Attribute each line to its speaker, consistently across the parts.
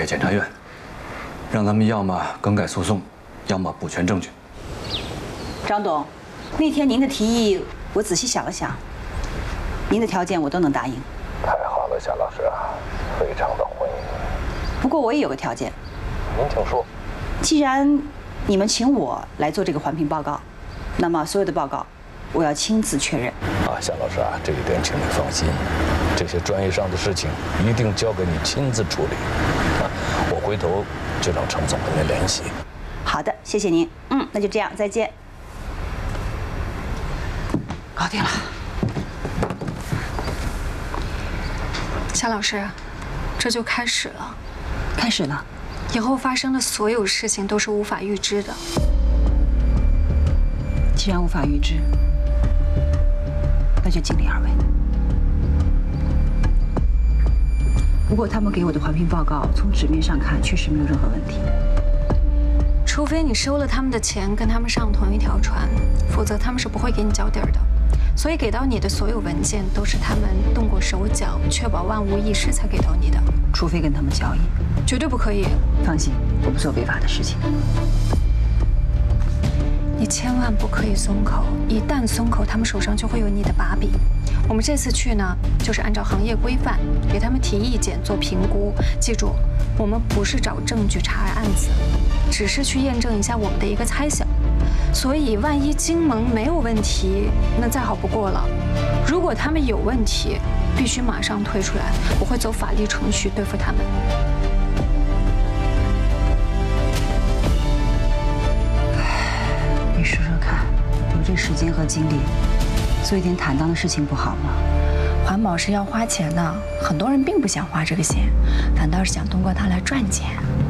Speaker 1: 给检察院，让他们要么更改诉讼，要么补全证据。
Speaker 2: 张董，那天您的提议我仔细想了想，您的条件我都能答应。
Speaker 3: 太好了，夏老师啊，非常的欢迎你。
Speaker 2: 不过我也有个条件。
Speaker 3: 您请说。
Speaker 2: 既然你们请我来做这个环评报告，那么所有的报告我要亲自确认。
Speaker 3: 啊，夏老师啊，这一点请你放心，这些专业上的事情一定交给你亲自处理。啊，我回头就让程总跟您联系。
Speaker 2: 好的，谢谢您。那就这样，再见。搞定了。
Speaker 4: 夏老师，这就开始了。
Speaker 2: 开始了。
Speaker 4: 以后发生的所有事情都是无法预知的。
Speaker 2: 既然无法预知，那就尽力而为。不过他们给我的环评报告，从纸面上看确实没有任何问题。
Speaker 4: 除非你收了他们的钱，跟他们上同一条船，否则他们是不会给你交底儿的。所以给到你的所有文件都是他们动过手脚，确保万无一失才给到你的。
Speaker 2: 除非跟他们交易，
Speaker 4: 绝对不可以。
Speaker 2: 放心，我不做违法的事情。
Speaker 4: 你千万不可以松口，一旦松口，他们手上就会有你的把柄。我们这次去呢，就是按照行业规范给他们提意见、做评估。记住，我们不是找证据查案子，只是去验证一下我们的一个猜想。所以，万一金盟没有问题，那再好不过了。如果他们有问题，必须马上推出来，我会走法律程序对付他们。
Speaker 2: 你说说看，有这时间和精力，做一点坦荡的事情不好吗？
Speaker 4: 环保是要花钱的，很多人并不想花这个钱，反倒是想通过它来赚钱。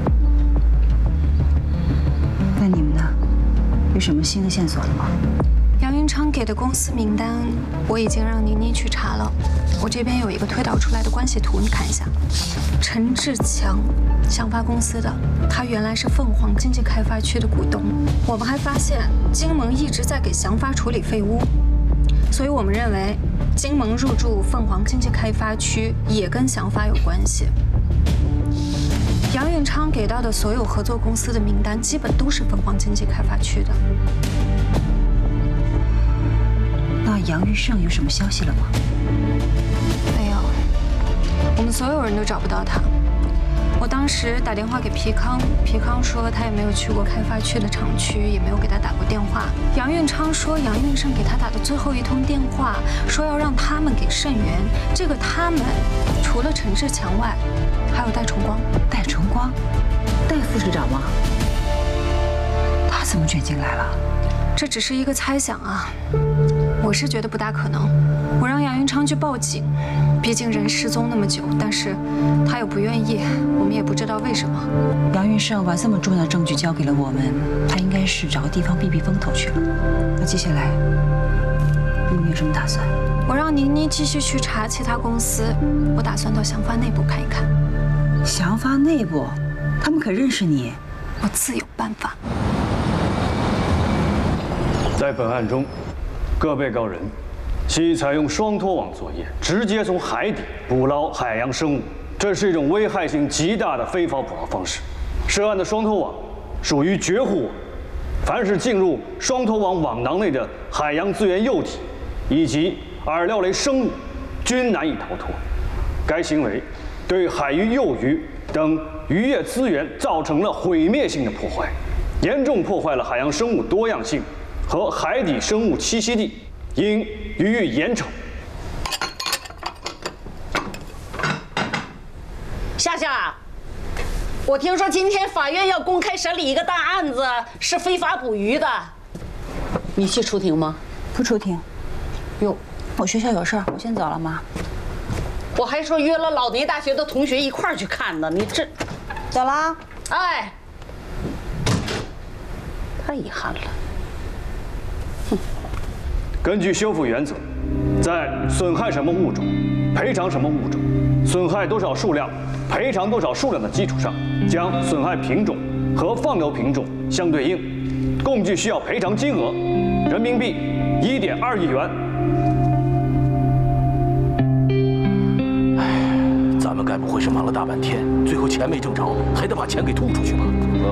Speaker 2: 那你们呢？有什么新的线索了吗？
Speaker 4: 杨云昌给的公司名单，我已经让倪妮去查了。我这边有一个推导出来的关系图，你看一下。陈志强，祥发公司的，他原来是凤凰经济开发区的股东。我们还发现金盟一直在给祥发处理废污，所以我们认为金盟入驻凤凰经济开发区也跟祥发有关系。杨运昌给到的所有合作公司的名单，基本都是凤凰经济开发区的。
Speaker 2: 那杨玉胜有什么消息了吗？
Speaker 4: 没有，我们所有人都找不到他。我当时打电话给皮康，皮康说他也没有去过开发区的厂区，也没有给他打过电话。杨运昌说杨运胜给他打的最后一通电话，说要让他们给盛元。这个他们除了陈志强外，还有戴崇光。
Speaker 2: 戴崇光，戴副市长吗？他怎么卷进来了？
Speaker 4: 这只是一个猜想啊，我是觉得不大可能。我让杨云昌去报警，毕竟人失踪那么久，但是他又不愿意，我们也不知道为什么。
Speaker 2: 杨云胜把这么重要的证据交给了我们，他应该是找个地方避避风头去了。那接下来你们有什么打算？
Speaker 4: 我让倪妮继续去查其他公司，我打算到祥发内部看一看。
Speaker 2: 祥发内部，他们可认识你？
Speaker 4: 我自有办法。
Speaker 1: 在本案中，各被告人系采用双拖网作业，直接从海底捕捞海洋生物，这是一种危害性极大的非法捕捞方式。涉案的双拖网属于绝户网，凡是进入双拖网网囊内的海洋资源幼体以及饵料类生物，均难以逃脱。该行为对海鱼、幼鱼等渔业资源造成了毁灭性的破坏，严重破坏了海洋生物多样性和海底生物栖息地，应予以严惩。
Speaker 5: 夏夏，我听说今天法院要公开审理一个大案子，是非法捕鱼的，你去出庭吗？
Speaker 2: 不出庭。
Speaker 5: 哟，
Speaker 2: 我学校有事儿，我先走了，妈。
Speaker 5: 我还说约了老年大学的同学一块儿去看呢，你这，
Speaker 2: 走了。
Speaker 5: 哎，太遗憾了。
Speaker 1: 根据修复原则，在损害什么物种、赔偿什么物种、损害多少数量、赔偿多少数量的基础上，将损害品种和放流品种相对应，共计需要赔偿金额人民币1.2亿元。
Speaker 3: 咱们该
Speaker 6: 该不会是忙了大半天，最后钱没挣着，还得把钱给吐出去吧？